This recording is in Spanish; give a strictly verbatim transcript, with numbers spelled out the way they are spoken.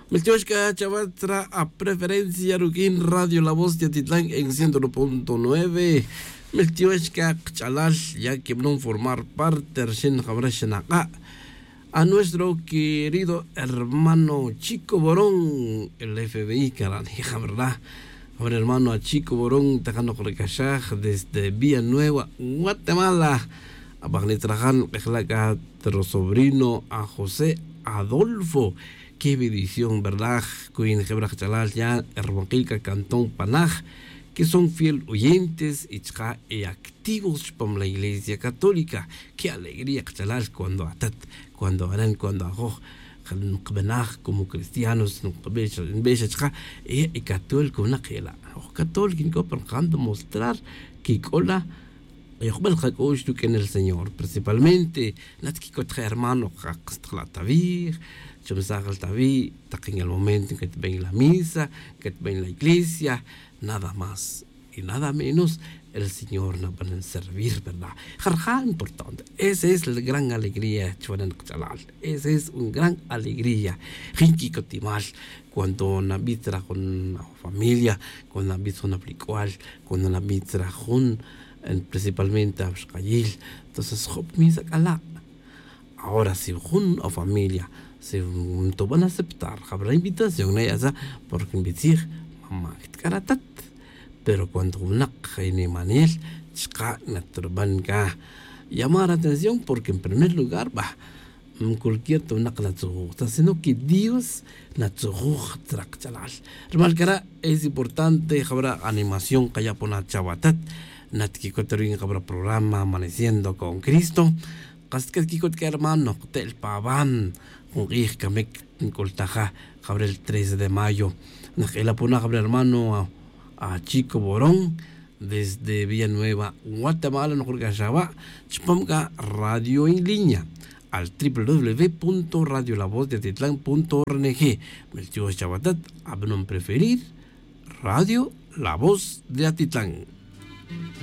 Melchioshka Chavatra a preferencia Rukin Radio La Voz de Atitlán en ciento uno punto nueve. Melchioshka Chalal ya que no formar parte Shen Jabrashanaka. A nuestro querido hermano Chico Borón, el F B I, caranija, ¿verdad? A ver, hermano, a Chico Borón, Tejano Correcachaj, desde Villanueva, Guatemala. A Bagnetrajan, Ejlaca, nuestro sobrino, a José Adolfo. Qué bendición, ¿verdad? Queen Jebraj Chalal, ya, Hermoquilca, Cantón Panaj, que son fiel oyentes y, y activos para la Iglesia Católica. Qué alegría, Chalal, cuando atat, cuando harán, cuando ajo. Como cristianos, en vez de y católico, una que la católico, para mostrar que cola que en el Señor, principalmente, que hermano, que la tavir, yo me saco el tavir, en el momento en que te ven la misa, que te ven la iglesia, nada más y nada menos. El Señor nos va a servir, ¿verdad? Jarja importante. Esa es la gran alegría, Chuanan Chalal. Esa es una gran alegría. Jinki Cotimal, cuando una vitra con la familia, cuando una vitra con aplicual, cuando una vitra con, principalmente a Bshkayil. Entonces, Job misa Kala. Ahora, si con la familia, si te van a aceptar, habrá invitación, ¿no? Porque invitar, mamá, Karatat. Pero cuando una gene manel, chica, naturbanca, llamar atención porque en primer lugar, va, cualquier una clase, sino que Dios, naturuj trachalal. Remarcará, es importante, habrá animación que haya por una chavatat, natkikoterin habrá programa Amaneciendo con Cristo, casquetkikot que hermano, tel pavan, un gij kamek, coltaja, habrá el tres de mayo, la pona habrá hermano, a Chico Borón desde Villanueva, Guatemala, no Jorgashaba, Chpamga Radio en línea al doble u doble u doble u punto radio la voz de atitlán punto org. Melchio Chabatat, abnon preferir Radio La Voz de Atitlán.